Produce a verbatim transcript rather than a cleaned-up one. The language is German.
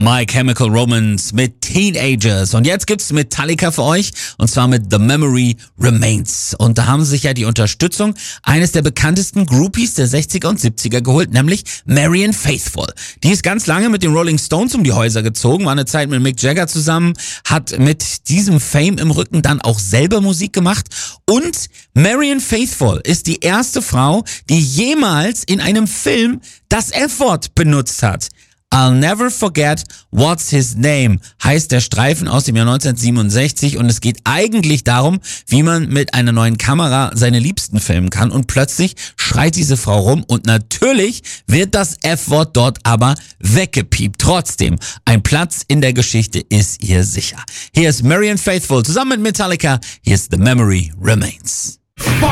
My Chemical Romance mit Teenagers. Und jetzt gibt's Metallica für euch, und zwar mit The Memory Remains. Und da haben sie sich ja die Unterstützung eines der bekanntesten Groupies der sechziger und siebziger geholt, nämlich Marianne Faithfull. Die ist ganz lange mit den Rolling Stones um die Häuser gezogen, war eine Zeit mit Mick Jagger zusammen, hat mit diesem Fame im Rücken dann auch selber Musik gemacht. Und Marianne Faithfull ist die erste Frau, die jemals in einem Film das F-Wort benutzt hat. I'll Never Forget What's His Name heißt der Streifen aus dem Jahr neunzehnhundertsiebenundsechzig, und es geht eigentlich darum, wie man mit einer neuen Kamera seine Liebsten filmen kann, und plötzlich schreit diese Frau rum und natürlich wird das F-Wort dort aber weggepiept. Trotzdem, ein Platz in der Geschichte ist ihr sicher. Hier ist Marianne Faithfull zusammen mit Metallica. Hier ist The Memory Remains.